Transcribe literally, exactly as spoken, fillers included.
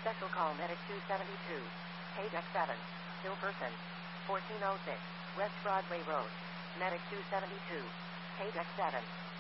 Special call Medic two seventy-two. Page X seven. Ill person. fourteen oh six. West Broadway Road. Medic two seventy-two. Page X seven.